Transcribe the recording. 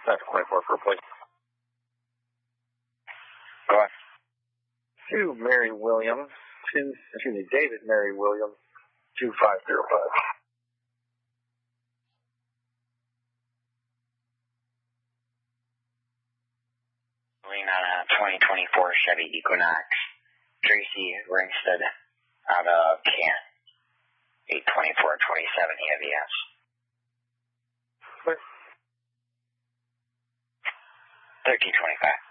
That's 24 for replacement. Go on. To Mary Williams, David Mary Williams, 2505. On a 2024 Chevy Equinox, Tracy Ringstead out of Can, 82427 EVS. 1325.